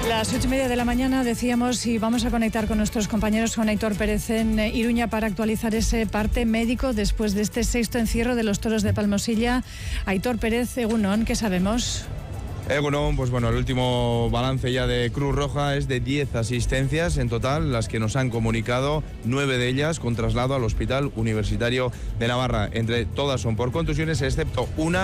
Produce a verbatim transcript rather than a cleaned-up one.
Las ocho y media de la mañana decíamos y vamos a conectar con nuestros compañeros, con Aitor Pérez en Iruña, para actualizar ese parte médico después de este sexto encierro de los toros de Palmosilla. Aitor Pérez, egunon, ¿qué sabemos? Egunon, pues bueno, el último balance ya de Cruz Roja es de diez asistencias en total, las que nos han comunicado, nueve de ellas con traslado al Hospital Universitario de Navarra. Entre todas son por contusiones, excepto una